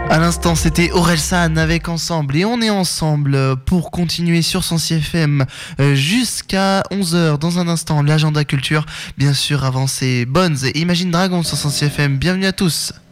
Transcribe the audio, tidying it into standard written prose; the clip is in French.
À l'instant, c'était Orelsan avec Ensemble et on est ensemble pour continuer sur son CFM jusqu'à 11h. Dans un instant, l'agenda culture, bien sûr, avant c'est Bones et Imagine Dragons sur son CFM. Bienvenue à tous.